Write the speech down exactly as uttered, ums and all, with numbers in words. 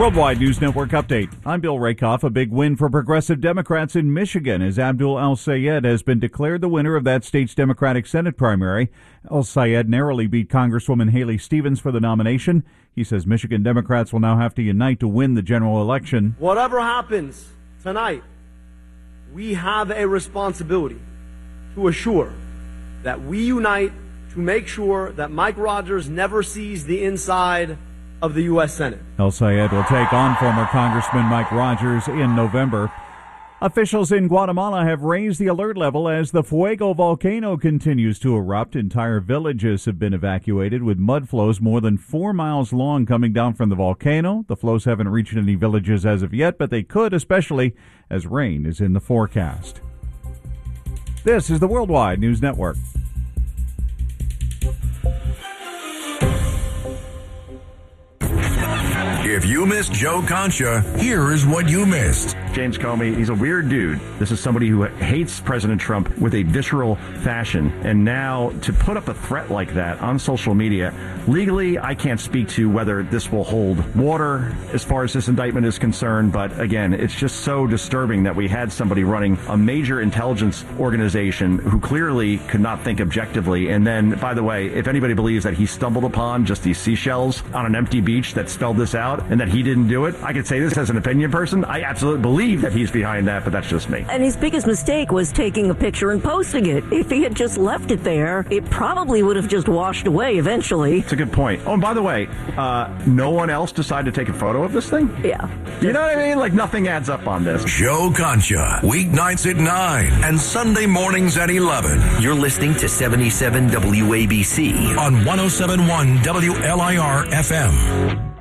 Worldwide News Network update. I'm Bill Rakoff. A big win for progressive Democrats in Michigan as Abdul El-Sayed has been declared the winner of that state's Democratic Senate primary. El-Sayed narrowly beat Congresswoman Haley Stevens for the nomination. He says Michigan Democrats will now have to unite to win the general election. Whatever happens tonight, we have a responsibility to assure that we unite to make sure that Mike Rogers never sees the inside of the U S Senate. El-Sayed will take on former Congressman Mike Rogers in November. Officials in Guatemala have raised the alert level as the Fuego volcano continues to erupt. Entire villages have been evacuated with mud flows more than four miles long coming down from the volcano. The flows haven't reached any villages as of yet, but they could, especially as rain is in the forecast. This is the Worldwide News Network. If you missed Joe Concha, here is what you missed. James Comey, he's a weird dude. This is somebody who hates President Trump with a visceral fashion. And now to put up a threat like that on social media, legally, I can't speak to whether this will hold water as far as this indictment is concerned. But again, it's just so disturbing that we had somebody running a major intelligence organization who clearly could not think objectively. And then, by the way, if anybody believes that he stumbled upon just these seashells on an empty beach that spelled this out and that he didn't do it, I could say this as an opinion person. I absolutely believe that he's behind that, but that's just me. And his biggest mistake was taking a picture and posting it. If he had just left it there, it probably would have just washed away eventually. It's a good point. Oh, and by the way, uh, no one else decided to take a photo of this thing? Yeah. You know what I mean? Like, nothing adds up on this. Joe Concha, weeknights at nine and Sunday mornings at eleven. You're listening to seventy-seven W A B C on one oh seven point one W L I R F M.